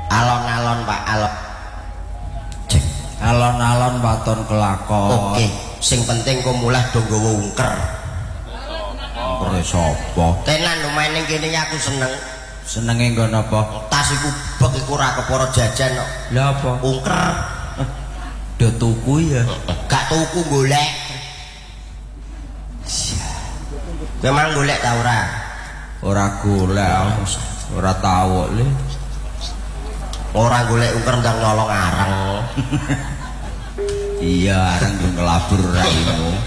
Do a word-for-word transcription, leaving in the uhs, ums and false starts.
Alon-alon Pak, alon. Alon-alon waton kelakon. Oke, sing penting kok mulai do nggawa ungker. Ora sapa? Tenan lumayan ning kene aku seneng. Senenge nggon apa? Tas iku bek iku ora kepara jajan kok. Lah apa? Ungker. Do tuku ya. Gak tuku golek. Memang golek ta ora? Ora golek, ora tau le. Ora golek ungker ndang nolong areng. Iya, areng yo ngelabur raimu.